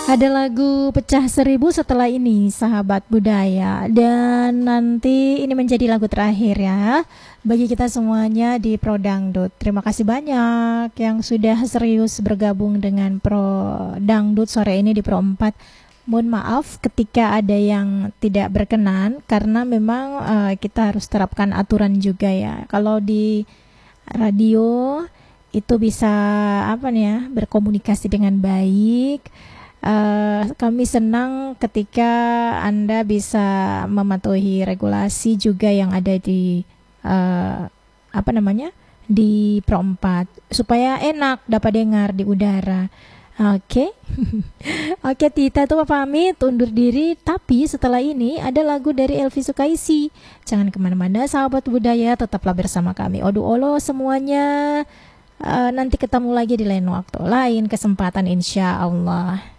Ada lagu Pecah Seribu setelah ini, sahabat budaya. Dan nanti ini menjadi lagu terakhir ya bagi kita semuanya di Pro Dangdut. Terima kasih banyak yang sudah serius bergabung dengan Pro Dangdut sore ini di Pro 4. Mohon maaf ketika ada yang tidak berkenan karena memang kita harus terapkan aturan juga ya. Kalau di radio itu bisa apa nih ya, berkomunikasi dengan baik. Kami senang ketika Anda bisa mematuhi regulasi juga yang ada di apa namanya, di Pro 4 supaya enak dapat dengar di udara. Oke. Oke, Tita tuh pamit undur diri, tapi setelah ini ada lagu dari Elvi Sukaisi. Jangan kemana-mana sahabat budaya, tetaplah bersama kami. Odu olo semuanya. Nanti ketemu lagi di lain waktu, lain kesempatan insya Allah.